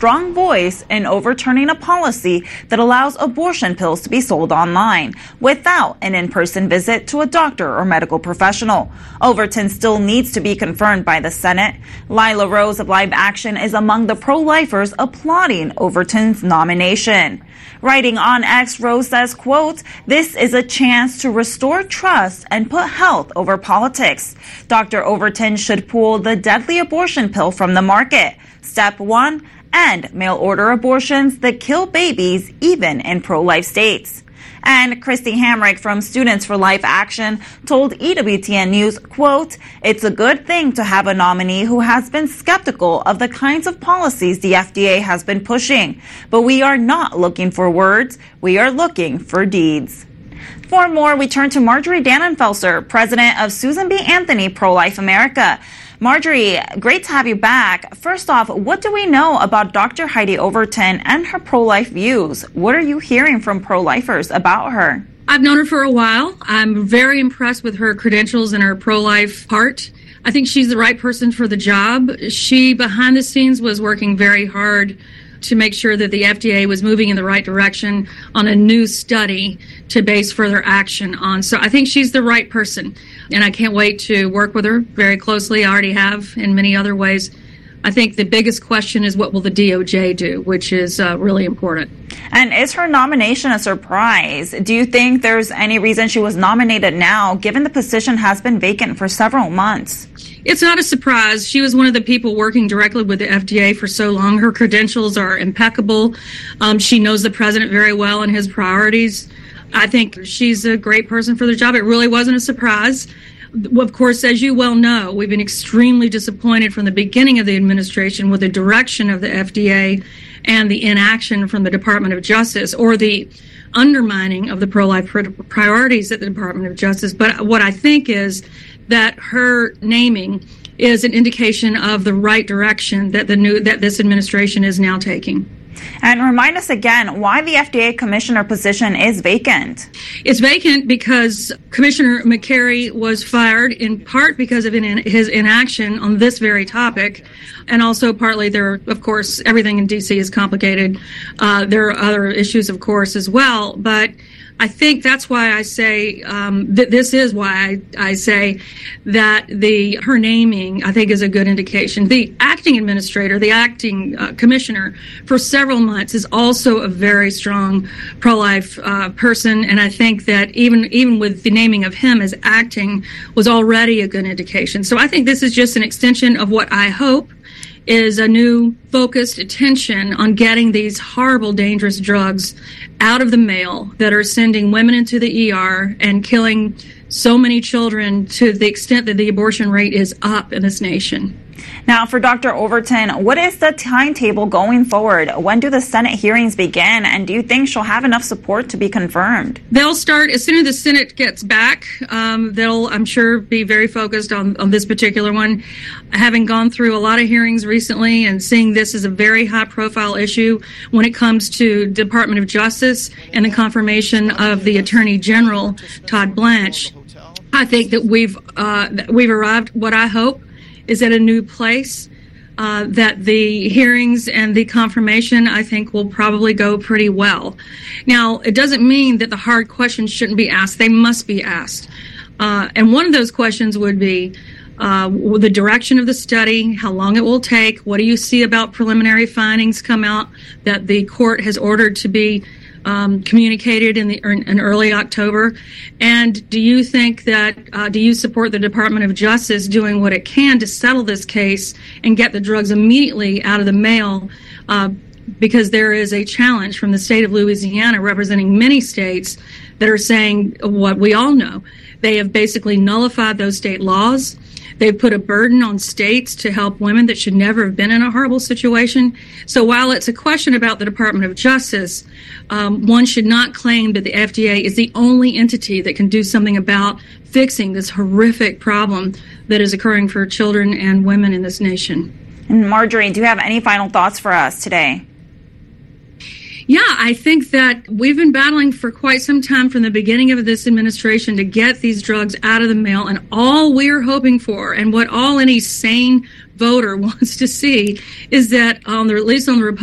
strong voice in overturning a policy that allows abortion pills to be sold online without an in-person visit to a doctor or medical professional. Overton still needs to be confirmed by the Senate. Lila Rose of Live Action is among the pro-lifers applauding Overton's nomination. Writing on X, Rose says, quote, "This is a chance to restore trust and put health over politics. Dr. Overton should pull the deadly abortion pill from the market. Step 1, end mail-order abortions that kill babies even in pro-life states." And Christy Hamrick from Students for Life Action told EWTN News, quote, "It's a good thing to have a nominee who has been skeptical of the kinds of policies the FDA has been pushing. But we are not looking for words. We are looking for deeds." For more, we turn to Marjorie Dannenfelser, president of Susan B. Anthony Pro-Life America. Marjorie, great to have you back. First off, what do we know about Dr. Heidi Overton and her pro-life views? What are you hearing from pro-lifers about her? I've known her for a while. I'm very impressed with her credentials and her pro-life part. I think she's the right person for the job. She, behind the scenes, was working very hard to make sure that the FDA was moving in the right direction on a new study to base further action on. So I think she's the right person, and I can't wait to work with her very closely. I already have in many other ways. I think the biggest question is what will the DOJ do, which is really important. And is her nomination a surprise? Do you think there's any reason she was nominated now, given the position has been vacant for several months? It's not a surprise. She was one of the people working directly with the FDA for so long. Her credentials are impeccable. She knows the president very well and his priorities. I think she's a great person for the job. It really wasn't a surprise. Of course, as you well know, we've been extremely disappointed from the beginning of the administration with the direction of the FDA and the inaction from the Department of Justice, or the undermining of the pro-life priorities at the Department of Justice. But what I think is that her naming is an indication of the right direction that this administration is now taking. And remind us again why the FDA commissioner position is vacant. It's vacant because Commissioner McCary was fired in part because of his inaction on this very topic. And also partly of course, everything in D.C. is complicated. There are other issues, of course, as well. But I think that's why I say this is why I say that her naming, I think, is a good indication. The acting administrator, the acting commissioner for several months is also a very strong pro-life person, and I think that even with the naming of him as acting was already a good indication. So I think this is just an extension of what I hope is a new focused attention on getting these horrible, dangerous drugs out of the mail that are sending women into the ER and killing so many children to the extent that the abortion rate is up in this nation. Now, for Dr. Overton, what is the timetable going forward? When do the Senate hearings begin? And do you think she'll have enough support to be confirmed? They'll start as soon as the Senate gets back. They'll, I'm sure, be very focused on this particular one. Having gone through a lot of hearings recently and seeing this as a very high-profile issue when it comes to Department of Justice and the confirmation of the Attorney General, Todd Blanche, I think that we've arrived, what I hope, is at a new place, that the hearings and the confirmation, I think, will probably go pretty well. Now, it doesn't mean that the hard questions shouldn't be asked. They must be asked. And one of those questions would be the direction of the study, how long it will take, what do you see about preliminary findings come out that the court has ordered to be communicated in early October, and do you think that do you support the Department of Justice doing what it can to settle this case and get the drugs immediately out of the mail? Because there is a challenge from the state of Louisiana, representing many states, that are saying what we all know. They have basically nullified those state laws. They've put a burden on states to help women that should never have been in a horrible situation. So while it's a question about the Department of Justice, one should not claim that the FDA is the only entity that can do something about fixing this horrific problem that is occurring for children and women in this nation. And Marjorie, do you have any final thoughts for us today? Yeah, I think that we've been battling for quite some time from the beginning of this administration to get these drugs out of the mail, and all we're hoping for, and what all any sane voter wants to see, is that at least on the Republican